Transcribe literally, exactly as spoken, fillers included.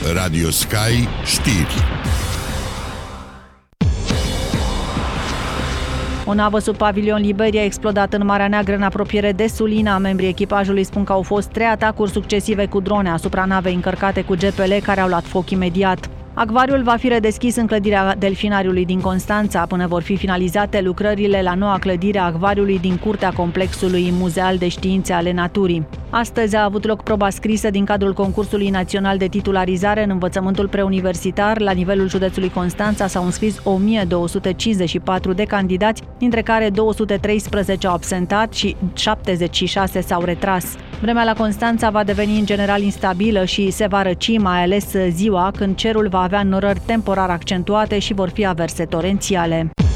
Radio Sky Știri. O navă sub pavilion Liberia a explodat în Marea Neagră în apropiere de Sulina. Membrii echipajului spun că au fost trei atacuri succesive cu drone asupra navei încărcate cu G P L care au luat foc imediat. Acvariul va fi redeschis în clădirea delfinariului din Constanța până vor fi finalizate lucrările la noua clădire a acvariului din curtea complexului muzeal de științe ale naturii. Astăzi a avut loc proba scrisă din cadrul concursului național de titularizare în învățământul preuniversitar. La nivelul județului Constanța s-au înscris o mie două sute cincizeci și patru de candidați, dintre care două sute treisprezece au absentat și șaptezeci și șase s-au retras. Vremea la Constanța va deveni în general instabilă și se va răci, mai ales ziua, când cerul va avea înnorări temporar accentuate și vor fi averse torențiale.